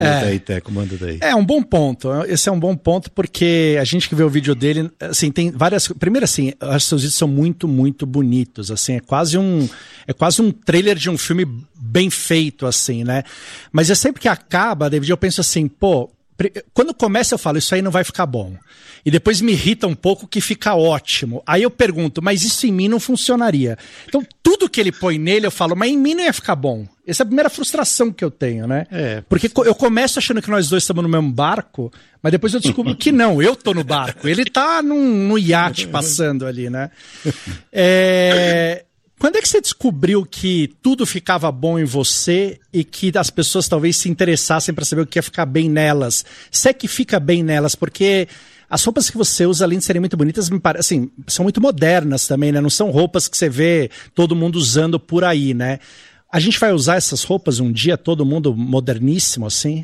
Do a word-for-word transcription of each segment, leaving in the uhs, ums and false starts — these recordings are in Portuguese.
É. Daí, Teco, manda daí. É um bom ponto. Esse é um bom ponto porque a gente que vê o vídeo dele, assim, tem várias. Primeiro, assim, os seus vídeos são muito, muito bonitos. Assim, é quase um, é quase um trailer de um filme bem feito, assim, né? Mas é sempre que acaba, David, eu penso assim, pô. Quando começa eu falo, isso aí não vai ficar bom. E depois me irrita um pouco que fica ótimo. Aí eu pergunto, mas isso em mim não funcionaria. Então tudo que ele põe nele eu falo, mas em mim não ia ficar bom. Essa é a primeira frustração que eu tenho, né? É. Porque eu começo achando que nós dois estamos no mesmo barco, mas depois eu descubro que não, eu tô no barco. Ele tá num, num iate passando ali, né? É... Quando é que você descobriu que tudo ficava bom em você e que as pessoas talvez se interessassem para saber o que ia ficar bem nelas? Se é que fica bem nelas, porque as roupas que você usa, além de serem muito bonitas, me parece, assim, são muito modernas também, né? Não são roupas que você vê todo mundo usando por aí, né? A gente vai usar essas roupas um dia, todo mundo moderníssimo, assim?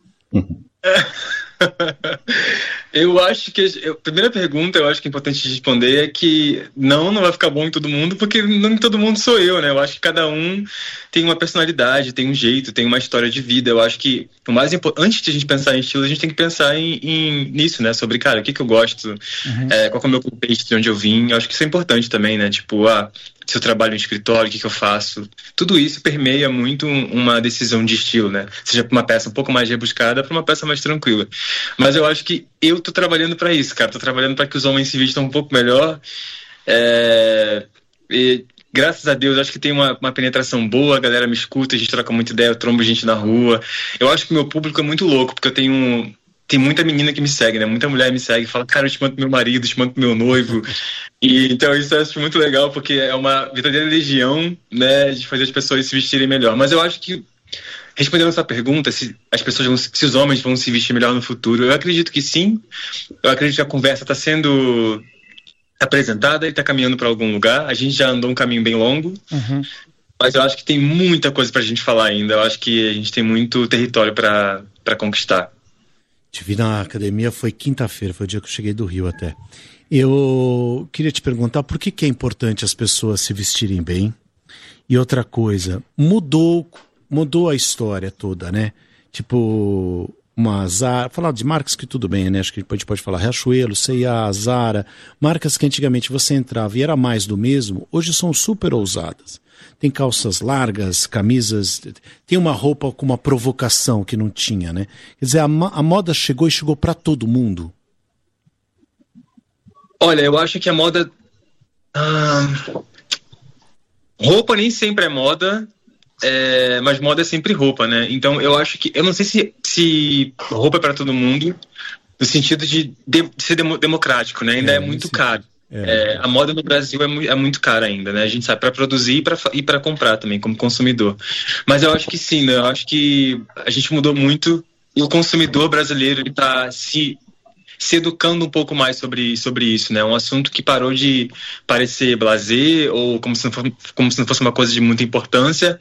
Eu acho que a primeira pergunta, eu acho que é importante responder é que não, não vai ficar bom em todo mundo, porque não todo mundo sou eu, né? Eu acho que cada um tem uma personalidade, tem um jeito, tem uma história de vida. Eu acho que o mais importante, antes de a gente pensar em estilo, a gente tem que pensar em, em nisso, né? Sobre, cara, o que que eu gosto, uhum. é, qual é o meu contexto, de onde eu vim. Eu acho que isso é importante também, né? Tipo, ah, se eu trabalho em escritório, o que que eu faço? Tudo isso permeia muito uma decisão de estilo, né? Seja para uma peça um pouco mais rebuscada, para uma peça mais tranquila. Mas eu acho que eu tô trabalhando para isso, cara. Tô trabalhando para que os homens se vistam um pouco melhor. É... E, graças a Deus, acho que tem uma, uma penetração boa, a galera me escuta, a gente troca muita ideia, eu trombo gente na rua. Eu acho que o meu público é muito louco, porque eu tenho... Tem muita menina que me segue, né? Muita mulher me segue e fala, cara, eu te mando pro meu marido, eu te mando pro meu noivo. E, então isso eu acho muito legal, porque é uma verdadeira legião, né? De fazer as pessoas se vestirem melhor. Mas eu acho que, respondendo essa pergunta, se as pessoas vão, se os homens vão se vestir melhor no futuro, eu acredito que sim. Eu acredito que a conversa está sendo apresentada e está caminhando para algum lugar. A gente já andou um caminho bem longo, uhum. mas eu acho que tem muita coisa para a gente falar ainda. Eu acho que a gente tem muito território para para conquistar. Te vi na academia, foi quinta-feira, foi o dia que eu cheguei do Rio até. Eu queria te perguntar por que que é importante as pessoas se vestirem bem. E outra coisa, mudou, mudou a história toda, né? Tipo, uma Zara, falar de marcas que tudo bem, né? Acho que a gente pode falar Riachuelo, C e A, Zara, marcas que antigamente você entrava e era mais do mesmo, hoje são super ousadas. Tem calças largas, camisas, tem uma roupa com uma provocação que não tinha, né? Quer dizer, a, a moda chegou e chegou para todo mundo. Olha, eu acho que a moda... Ah, roupa nem sempre é moda, é, mas moda é sempre roupa, né? Então eu acho que... Eu não sei se, se roupa é para todo mundo, no sentido de, de, de ser demo, democrático, né? Ainda é, é muito sim. caro. É. É, a moda no Brasil é, mu- é muito cara ainda, né? A gente sabe para produzir e para comprar também, como consumidor. Mas eu acho que sim, né? Eu acho que a gente mudou muito e o consumidor brasileiro está se, se educando um pouco mais sobre, sobre isso, né? Um assunto que parou de parecer blasé ou como se não fosse, como se não fosse uma coisa de muita importância.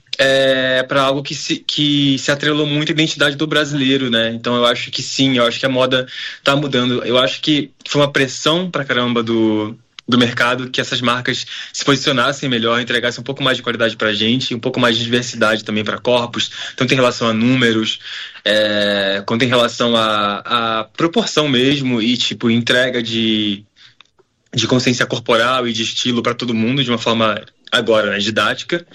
É, para algo que se, que se atrelou muito à identidade do brasileiro, né? Então eu acho que sim, eu acho que a moda tá mudando. Eu acho que foi uma pressão pra caramba do, do mercado que essas marcas se posicionassem melhor, entregassem um pouco mais de qualidade pra gente, um pouco mais de diversidade também para corpos, tanto em relação a números, é, quanto em relação a, a proporção mesmo e tipo entrega de, de consciência corporal e de estilo para todo mundo de uma forma agora, né, didática.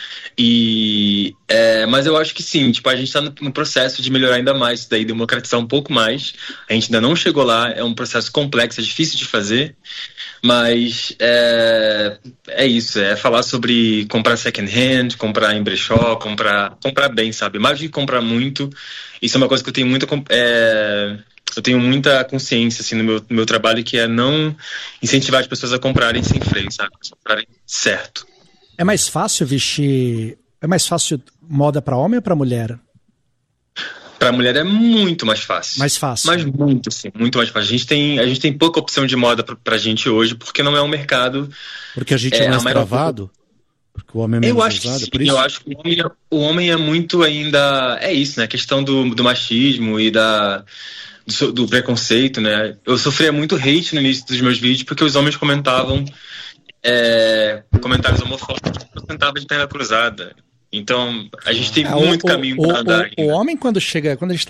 E, é, mas eu acho que sim, tipo, a gente está no, no processo de melhorar ainda mais isso daí, democratizar um pouco mais. A gente ainda não chegou lá, é um processo complexo, é difícil de fazer, mas é, é isso, é falar sobre comprar second hand, comprar em brechó, comprar, comprar bem, sabe? Mais do que comprar muito, isso é uma coisa que eu tenho muita... É, eu tenho muita consciência assim, no, meu, no meu trabalho, que é não incentivar as pessoas a comprarem sem freio, sabe? A comprarem certo. É mais fácil vestir... É mais fácil moda para homem ou para mulher? Para mulher é muito mais fácil. Mais fácil. Mas muito, sim, muito mais fácil. A gente tem, a gente tem pouca opção de moda pra, pra gente hoje, porque não é um mercado... Porque a gente é, é mais travado? Porque o homem é menos eu acho usado, que por sim, isso? Eu acho que o homem, é, o homem é muito ainda... É isso, né? A questão do, do machismo e da... Do, do preconceito, né? Eu sofria muito hate no início dos meus vídeos porque os homens comentavam é, comentários homofóbicos, eu sentava de perna cruzada. Então, a gente tem É, muito o, caminho o, para andar o, ainda. o homem, quando chega, quando a gente